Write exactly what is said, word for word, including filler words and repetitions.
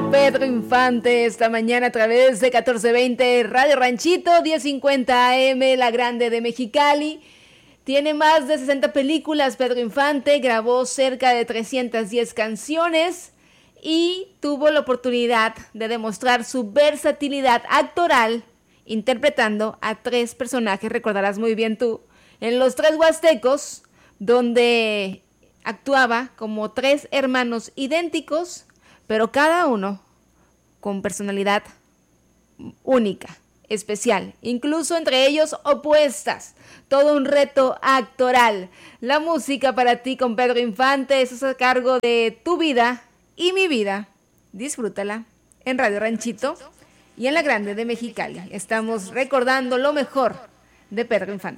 Pedro Infante esta mañana a través de catorce veinte Radio Ranchito, diez cincuenta A M, La Grande de Mexicali. Tiene más de sesenta películas. Pedro Infante grabó cerca de trescientas diez canciones y tuvo la oportunidad de demostrar su versatilidad actoral interpretando a tres personajes, recordarás muy bien tú, en Los Tres Huastecos, donde actuaba como tres hermanos idénticos, pero cada uno con personalidad única, especial, incluso entre ellos opuestas. Todo un reto actoral. La música para ti con Pedro Infante, eso es a cargo de Tu Vida y Mi Vida. Disfrútala en Radio Ranchito y en La Grande de Mexicali. Estamos recordando lo mejor de Pedro Infante.